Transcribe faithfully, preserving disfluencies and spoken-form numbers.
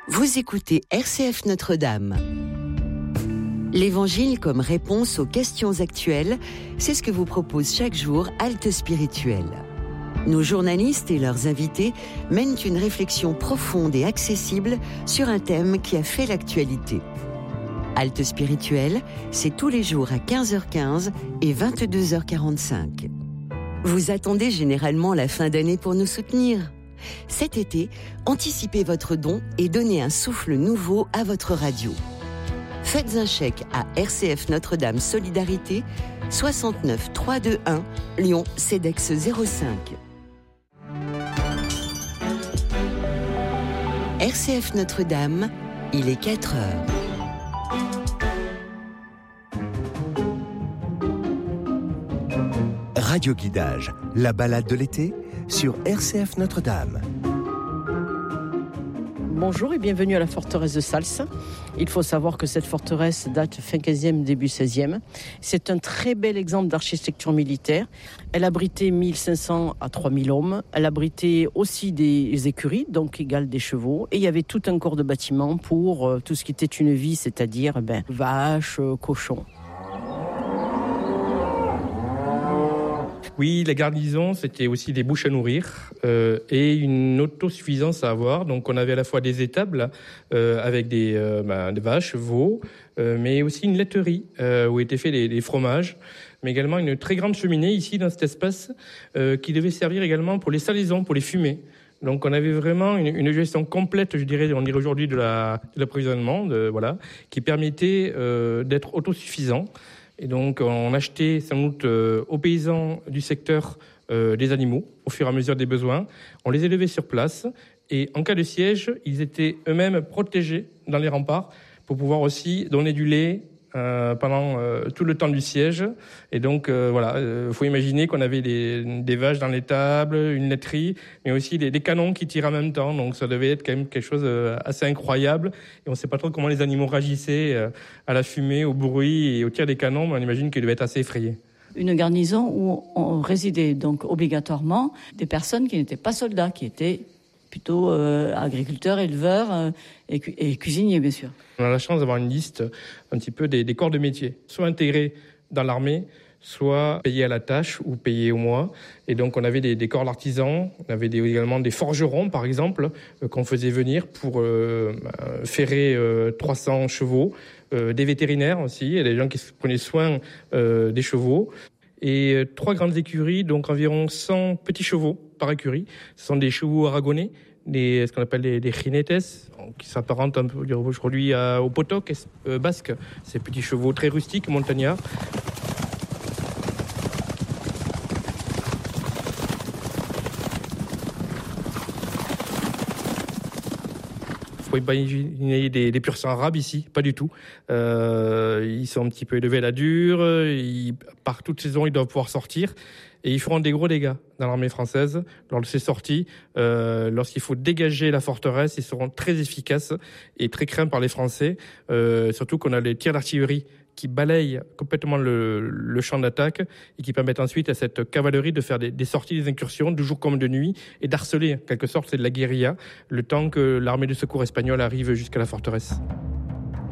Vous écoutez R C F Notre-Dame. L'Évangile comme réponse aux questions actuelles, c'est ce que vous propose chaque jour Halte Spirituelle. Nos journalistes et leurs invités mènent une réflexion profonde et accessible sur un thème qui a fait l'actualité. Halte Spirituelle, c'est tous les jours à quinze heures quinze et vingt-deux heures quarante-cinq. Vous attendez généralement la fin d'année pour nous soutenir. Cet été, anticipez votre don et donnez un souffle nouveau à votre radio. Faites un chèque à R C F Notre-Dame Solidarité, soixante-neuf trois cent vingt-et-un, Lyon, CEDEX zéro cinq. R C F Notre-Dame, il est quatre heures. Radio Guidage, la balade de l'été sur R C F Notre-Dame. Bonjour et bienvenue à la forteresse de Sals. Il faut savoir que cette forteresse date fin quinzième, début seizième. C'est un très bel exemple d'architecture militaire. Elle abritait mille cinq cents à trois mille hommes. Elle abritait aussi des écuries, donc égale des chevaux. Et il y avait tout un corps de bâtiments pour euh, tout ce qui était une vie, c'est-à-dire ben, vaches, euh, cochons. Oui, la garnison, c'était aussi des bouches à nourrir euh, et une autosuffisance à avoir. Donc, on avait à la fois des étables euh, avec des, euh, bah, des vaches, veaux, euh, mais aussi une laiterie euh, où étaient faits les, les fromages, mais également une très grande cheminée ici dans cet espace euh, qui devait servir également pour les salaisons, pour les fumées. Donc, on avait vraiment une, une gestion complète, je dirais, on dirait aujourd'hui de, la, de l'approvisionnement, de, voilà, qui permettait euh, d'être autosuffisant. Et donc, on achetait sans doute euh, aux paysans du secteur euh, des animaux au fur et à mesure des besoins. On les élevait sur place et en cas de siège, ils étaient eux-mêmes protégés dans les remparts pour pouvoir aussi donner du lait euh, pendant euh, tout le temps du siège. Et donc, euh, voilà, il euh, faut imaginer qu'on avait des, des vaches dans l'étable, une laiterie, mais aussi des, des canons qui tiraient en même temps. Donc, ça devait être quand même quelque chose d'assez incroyable. Et on ne sait pas trop comment les animaux réagissaient euh, à la fumée, au bruit et au tir des canons, mais on imagine qu'ils devaient être assez effrayés. Une garnison où on résidait donc obligatoirement des personnes qui n'étaient pas soldats, qui étaient plutôt euh, agriculteurs, éleveurs euh, et, cu- et cuisiniers, bien sûr. On a la chance d'avoir une liste un petit peu des, des corps de métier, soit intégrés dans l'armée, soit payés à la tâche ou payés au mois. Et donc, on avait des, des corps d'artisans, on avait des, également des forgerons, par exemple, euh, qu'on faisait venir pour euh, ferrer euh, trois cents chevaux, euh, des vétérinaires aussi, il y a des gens qui prenaient soin euh, des chevaux. Et euh, trois grandes écuries, donc environ cent petits chevaux par écurie. Ce sont des chevaux aragonais, des, ce qu'on appelle des, des jinetes, qui s'apparentent un peu aujourd'hui à, au potok euh, basque. Ces petits chevaux très rustiques, montagnards. Faut imaginer des, des pur sang arabes ici, pas du tout. Euh, ils sont un petit peu élevés à la dure, ils, par toute saison ils doivent pouvoir sortir et ils feront des gros dégâts dans l'armée française lors de ces sorties. Euh, lorsqu'il faut dégager la forteresse, ils seront très efficaces et très craints par les Français, euh, surtout qu'on a les tirs d'artillerie qui balayent complètement le, le champ d'attaque et qui permettent ensuite à cette cavalerie de faire des, des sorties, des incursions, de jour comme de nuit, et d'harceler, en quelque sorte, c'est de la guérilla, le temps que l'armée de secours espagnole arrive jusqu'à la forteresse.